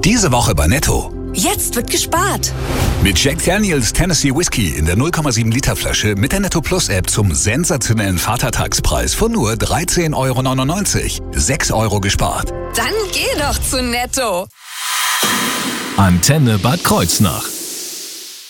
Diese Woche bei Netto. Jetzt wird gespart. Mit Jack Daniels Tennessee Whiskey in der 0,7 Liter Flasche mit der Netto Plus App zum sensationellen Vatertagspreis von nur 13,99 €. 6 € gespart. Dann geh doch zu Netto. Antenne Bad Kreuznach.